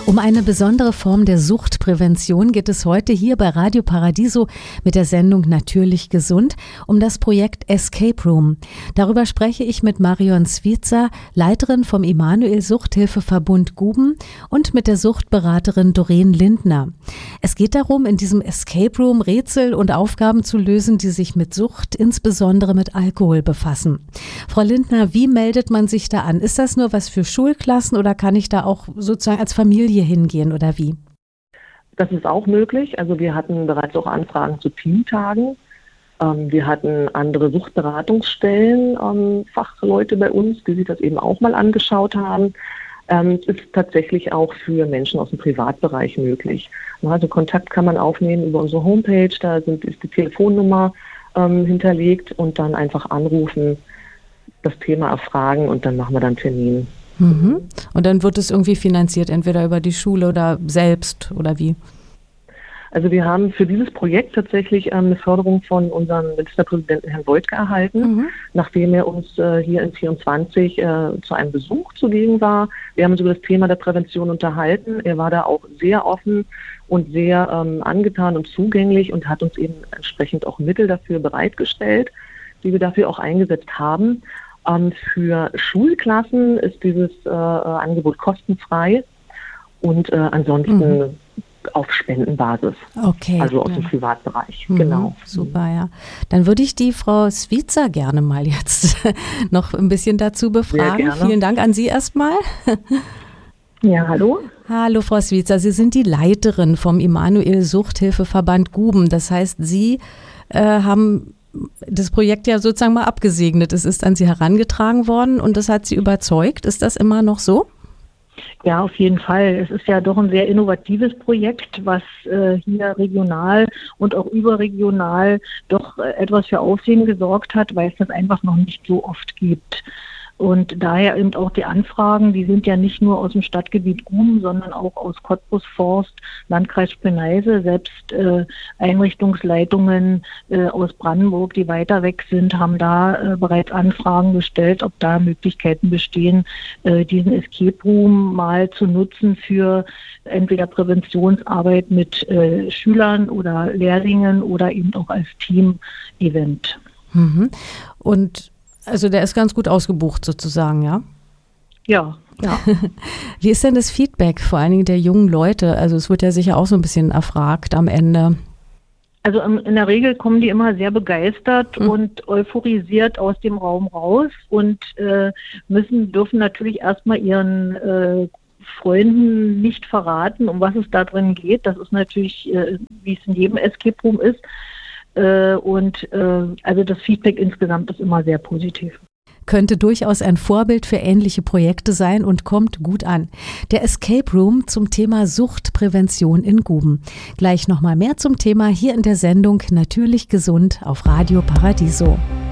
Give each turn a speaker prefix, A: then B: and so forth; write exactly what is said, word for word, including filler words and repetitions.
A: Um eine besondere Form der Suchtprävention geht es heute hier bei Radio Paradiso mit der Sendung Natürlich gesund um das Projekt Escape Room. Darüber spreche ich mit Marion Svica, Leiterin vom Immanuel Suchthilfeverbund Guben, und mit der Suchtberaterin Doreen Lindner. Es geht darum, in diesem Escape Room Rätsel und Aufgaben zu lösen, die sich mit Sucht, insbesondere mit Alkohol, befassen. Frau Lindner, wie meldet man sich da an? Ist das nur was für Schulklassen oder kann ich da auch sozusagen als Familie hingehen oder wie?
B: Das ist auch möglich. Also wir hatten bereits auch Anfragen zu Teamtagen. Ähm, wir hatten andere Suchtberatungsstellen, ähm, Fachleute bei uns, die sich das eben auch mal angeschaut haben. Ähm, es ist tatsächlich auch für Menschen aus dem Privatbereich möglich. Also Kontakt kann man aufnehmen über unsere Homepage, da sind, ist die Telefonnummer ähm, hinterlegt und dann einfach anrufen, das Thema erfragen und dann machen wir dann einen Termin.
A: Mhm. Und dann wird es irgendwie finanziert, entweder über die Schule oder selbst oder wie?
B: Also wir haben für dieses Projekt tatsächlich ähm, eine Förderung von unserem Ministerpräsidenten Herrn Woidke erhalten, mhm. nachdem er uns äh, hier in vierundzwanzig äh, zu einem Besuch zugegen war. Wir haben uns über das Thema der Prävention unterhalten. Er war da auch sehr offen und sehr ähm, angetan und zugänglich und hat uns eben entsprechend auch Mittel dafür bereitgestellt, die wir dafür auch eingesetzt haben. Ähm, für Schulklassen ist dieses äh, Angebot kostenfrei und äh, ansonsten mhm. auf Spendenbasis.
A: Okay.
B: Also aus
A: ja.
B: dem Privatbereich.
A: Mhm,
B: genau.
A: Super, ja. Dann würde ich die Frau Svica gerne mal jetzt noch ein bisschen dazu befragen. Vielen Dank an Sie erstmal.
B: Ja, hallo.
A: Hallo Frau Svica, Sie sind die Leiterin vom Immanuel Suchthilfeverband Guben. Das heißt, Sie äh, haben das Projekt ja sozusagen mal abgesegnet. Es ist an Sie herangetragen worden und das hat Sie überzeugt. Ist das immer noch so?
C: Ja, auf jeden Fall. Es ist ja doch ein sehr innovatives Projekt, was äh, hier regional und auch überregional doch äh, etwas für Aufsehen gesorgt hat, weil es das einfach noch nicht so oft gibt. Und daher eben auch die Anfragen, die sind ja nicht nur aus dem Stadtgebiet Guben, sondern auch aus Cottbus Forst, Landkreis Spinneise, selbst äh, Einrichtungsleitungen äh, aus Brandenburg, die weiter weg sind, haben da äh, bereits Anfragen gestellt, ob da Möglichkeiten bestehen, äh, diesen Escape Room mal zu nutzen für entweder Präventionsarbeit mit äh, Schülern oder Lehrlingen oder eben auch als Team-Event.
A: Mhm. Und also der ist ganz gut ausgebucht sozusagen, ja?
C: Ja, ja.
A: Wie ist denn das Feedback, vor allen Dingen der jungen Leute? Also es wird ja sicher auch so ein bisschen erfragt am Ende.
C: Also in der Regel kommen die immer sehr begeistert mhm. und euphorisiert aus dem Raum raus und äh, müssen, dürfen natürlich erstmal ihren äh, Freunden nicht verraten, um was es da drin geht. Das ist natürlich, äh, wie es in jedem Escape Room ist. Und äh, also das Feedback insgesamt ist immer sehr positiv.
A: Könnte durchaus ein Vorbild für ähnliche Projekte sein und kommt gut an. Der Escape Room zum Thema Suchtprävention in Guben. Gleich nochmal mehr zum Thema hier in der Sendung Natürlich gesund auf Radio Paradiso.